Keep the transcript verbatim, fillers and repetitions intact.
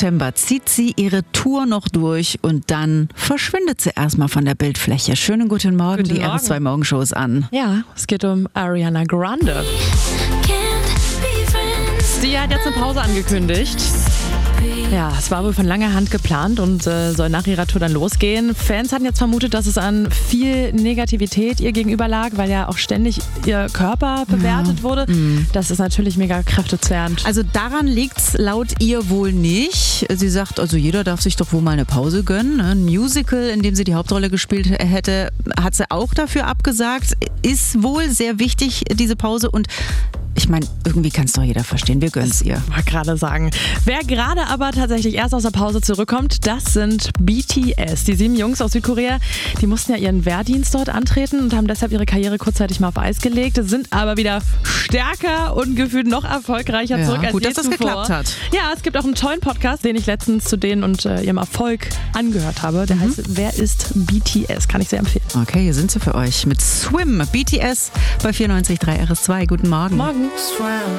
September zieht sie ihre Tour noch durch und dann verschwindet sie erstmal von der Bildfläche. Schönen guten Morgen, Guten die Morgen. R S zwei Morgenshows an. Ja, es geht um Ariana Grande. Sie hat jetzt eine Pause angekündigt. Ja, es war wohl von langer Hand geplant und äh, soll nach ihrer Tour dann losgehen. Fans hatten jetzt vermutet, dass es an viel Negativität ihr gegenüber lag, weil ja auch ständig ihr Körper bewertet ja. wurde. Mhm. Das ist natürlich mega kräftezehrend. Also daran liegt's laut ihr wohl nicht. Sie sagt, also jeder darf sich doch wohl mal eine Pause gönnen. Ein Musical, in dem sie die Hauptrolle gespielt hätte, hat sie auch dafür abgesagt. Ist wohl sehr wichtig, diese Pause, und ich meine, irgendwie kann es doch jeder verstehen. Wir gönnen es ihr. Ich wollte gerade sagen. Wer gerade aber tatsächlich erst aus der Pause zurückkommt, das sind B T S. Die sieben Jungs aus Südkorea, die mussten ja ihren Wehrdienst dort antreten und haben deshalb ihre Karriere kurzzeitig mal auf Eis gelegt, sind aber wieder stärker und gefühlt noch erfolgreicher ja, zurück als gut, je dass das zuvor. geklappt hat. Ja, es gibt auch einen tollen Podcast, den ich letztens zu denen und äh, ihrem Erfolg angehört habe. Der mhm. heißt Wer ist B T S? Kann ich sehr empfehlen. Okay, hier sind sie für euch mit Swim. B T S bei vierundneunzig Komma drei R S zwei. Guten Morgen. Morgen. Swim.